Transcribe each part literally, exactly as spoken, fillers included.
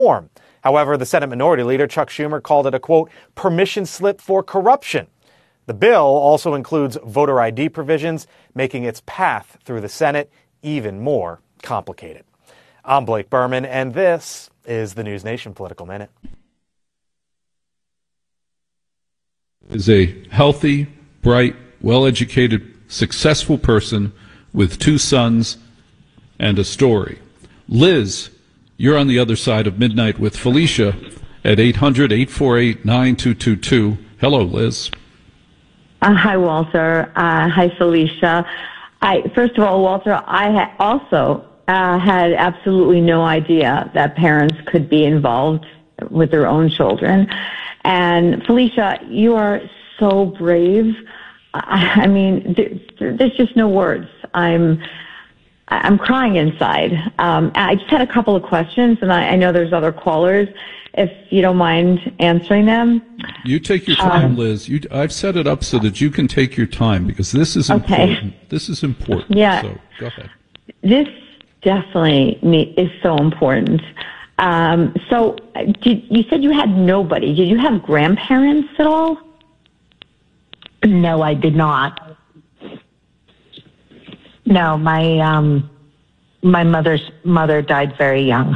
reform. However, the Senate Minority Leader, Chuck Schumer, called it a, quote, permission slip for corruption. The bill also includes voter I D provisions, making its path through the Senate even more complicated. I'm Blake Berman, and this is the News Nation Political Minute. Is a healthy, bright, well-educated, successful person with two sons and a story. Liz, you're on the other side of midnight with Felicia at eight hundred, eight four eight, nine two two two. Hello, Liz. Uh, hi, Walter. Uh, hi, Felicia. I, first of all, Walter, I ha- also uh, had absolutely no idea that parents could be involved with their own children. And Felicia, you are so brave. I, I mean, there, there's just no words. I'm, I'm crying inside. Um, I just had a couple of questions, and I, I know there's other callers. If you don't mind answering them. You take your time, um, Liz. You, I've set it up so that you can take your time because this is okay. important. This is important. Yeah. So go ahead. This definitely is so important. Um, so did, you said you had nobody. Did you have grandparents at all? No, I did not. No, my um, my mother's mother died very young.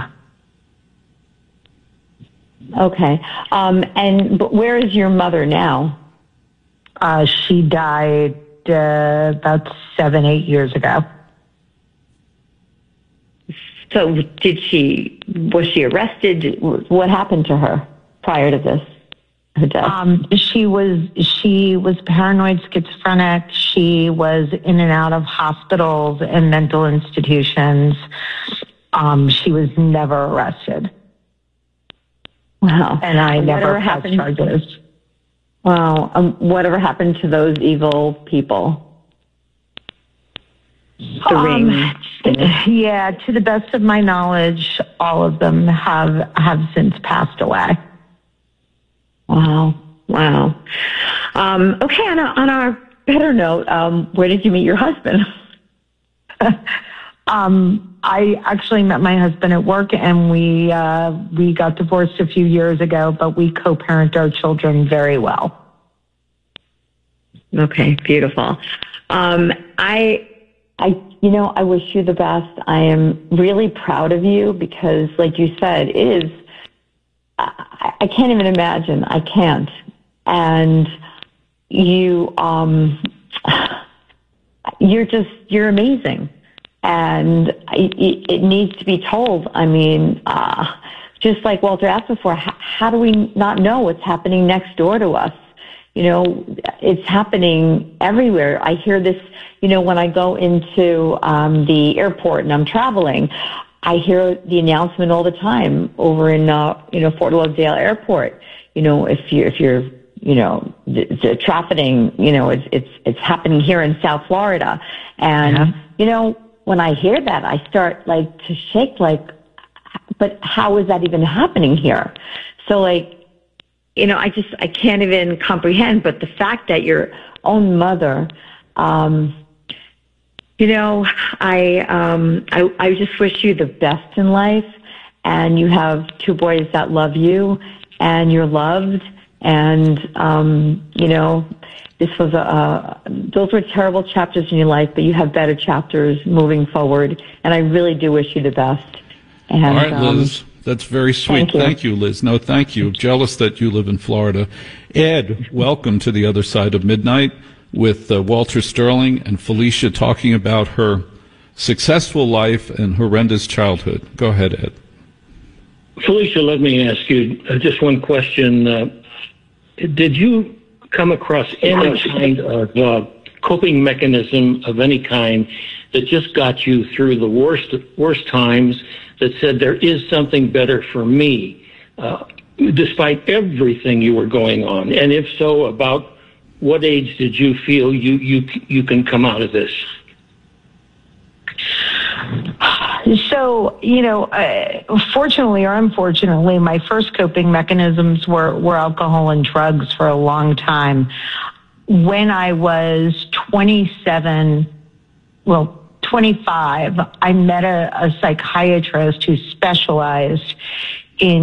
Okay. Um, and but where is your mother now? Uh, she died uh, about seven, eight years ago. So did she, was she arrested? What happened to her prior to this, her death? Um, she was, she was paranoid schizophrenic. She was in and out of hospitals and mental institutions. Um, she was never arrested. Wow. And I and never pressed charges. Wow. Um, whatever happened to those evil people? The um, ring. Yeah, to the best of my knowledge, all of them have have since passed away. Wow. Wow. Um, okay, on, a, on our better note, um, where did you meet your husband? um, I actually met my husband at work, and we uh, we got divorced a few years ago, but we co-parent our children very well. Okay, beautiful. Um, I, I, you know, I wish you the best. I am really proud of you because, like you said, it is. I, I can't even imagine. I can't. And you, um, you're just, you're amazing. And it, it needs to be told. I mean, uh, just like Walter asked before, how, how do we not know what's happening next door to us? You know, it's happening everywhere. I hear this, you know, when I go into um, the airport and I'm traveling, I hear the announcement all the time over in, uh, you know, Fort Lauderdale Airport. You know, if you if you're, you know, the, the trafficking, you know, it's it's it's happening here in South Florida, and yeah. you know. When I hear that, I start like to shake like, but how is that even happening here? So like, you know, I just, I can't even comprehend, but the fact that your own mother, um, you know, I, um, I, I just wish you the best in life, and you have two boys that love you and you're loved, and, um, you know, this was a, uh, those were terrible chapters in your life, but you have better chapters moving forward. And I really do wish you the best. And, all right, Liz, um, that's very sweet. Thank you. Thank you, Liz. No, thank you. Jealous that you live in Florida. Ed, welcome to the other side of midnight with uh, Walter Sterling and Felicia talking about her successful life and horrendous childhood. Go ahead, Ed. Felicia, let me ask you uh, just one question. Uh, did you come across any kind of uh, coping mechanism of any kind that just got you through the worst worst times, that said there is something better for me, uh, despite everything you were going on? And if so, about what age did you feel you you you can come out of this? So, you know, uh, fortunately or unfortunately, my first coping mechanisms were, were alcohol and drugs for a long time. When I was twenty-seven, well, twenty-five, I met a, a psychiatrist who specialized in